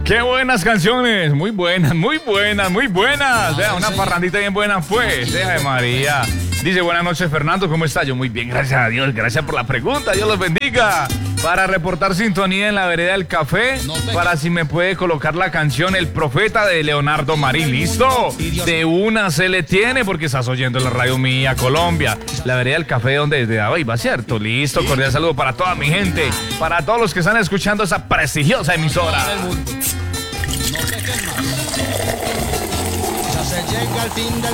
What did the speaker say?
Qué buenas canciones, muy buenas, muy buenas, muy buenas. Vea, una parrandita bien buena fue. Deja de María. Dice, buenas noches, Fernando, ¿cómo está? Yo muy bien, gracias a Dios, gracias por la pregunta, Dios los bendiga. Para reportar sintonía en la vereda del café, para si me puede colocar la canción El Profeta de Leonardo Marín. ¿Listo? De una se le tiene porque estás oyendo la radio mía, Colombia. La vereda del café donde va, ¿cierto? Listo, cordial saludo para toda mi gente, para todos los que están escuchando esa prestigiosa emisora. No sé qué más. Ya se llega al fin del